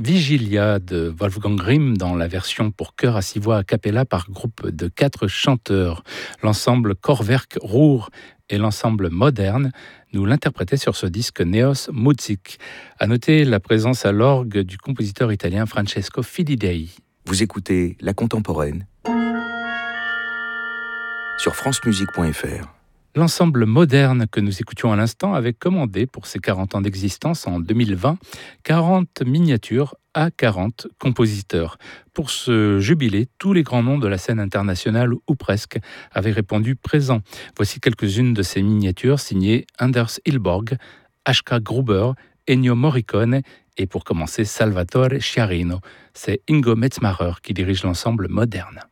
Vigilia de Wolfgang Grimm dans la version pour chœur à 6 voix a cappella par groupe de 4 chanteurs. L'ensemble Chorwerk Ruhr et l'ensemble Moderne nous l'interprétaient sur ce disque Neos Muzik. À noter la présence à l'orgue du compositeur italien Francesco Filidei. Vous écoutez La Contemporaine sur francemusique.fr. L'ensemble Moderne que nous écoutions à l'instant avait commandé pour ses 40 ans d'existence en 2020 40 miniatures à 40 compositeurs. Pour ce jubilé, tous les grands noms de la scène internationale ou presque avaient répondu présent. Voici quelques-unes de ces miniatures signées Anders Hillborg, H.K. Gruber, Ennio Morricone et pour commencer Salvatore Sciarrino. C'est Ingo Metzmacher qui dirige l'ensemble Moderne.